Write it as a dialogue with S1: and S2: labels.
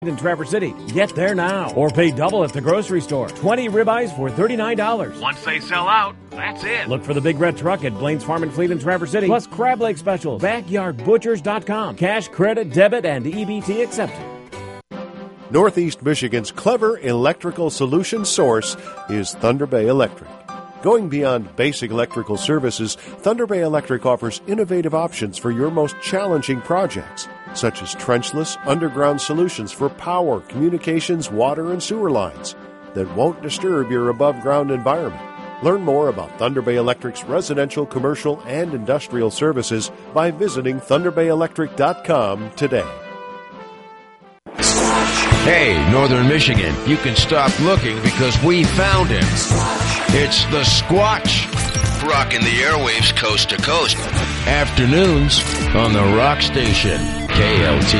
S1: in Traverse City. Get there now or pay double at the grocery store. 20 ribeyes for $39.
S2: Once they sell out, that's it.
S1: Look for the Big Red Truck at Blaine's Farm and Fleet in Traverse City. Plus Crab Lake specials. BackyardButchers.com. Cash, credit, debit, and EBT accepted.
S3: Northeast Michigan's clever electrical solution source is Thunder Bay Electric. Going beyond basic electrical services, Thunder Bay Electric offers innovative options for your most challenging projects, such as trenchless underground solutions for power, communications, water, and sewer lines that won't disturb your above-ground environment. Learn more about Thunder Bay Electric's residential, commercial, and industrial services by visiting ThunderBayElectric.com today.
S4: Hey, Northern Michigan, you can stop looking because we found him. It's the Squatch, rocking the airwaves coast to coast. Afternoons on the Rock Station, KLT.